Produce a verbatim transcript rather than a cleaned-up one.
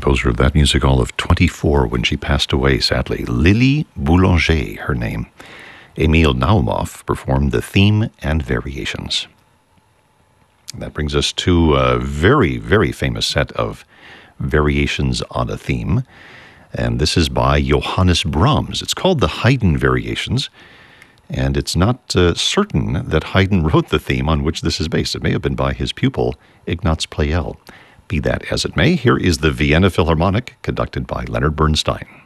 composer of that music, all of twenty-four when she passed away, sadly. Lily Boulanger, her name. Emil Naumov performed the theme and variations. That brings us to a very, very famous set of variations on a theme. And this is by Johannes Brahms. It's called the Haydn Variations. And it's not uh, certain that Haydn wrote the theme on which this is based. It may have been by his pupil, Ignaz Pleyel. Be that as it may, here is the Vienna Philharmonic, conducted by Leonard Bernstein.